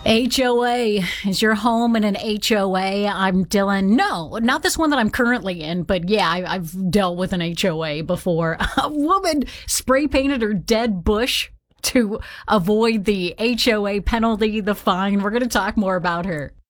HOA. Is your home in an HOA? I'm Dylan. No, not this one that I'm currently in, but yeah, I've dealt with an HOA before. A woman spray painted her dead bush to avoid the HOA penalty, the fine. We're going to talk more about her.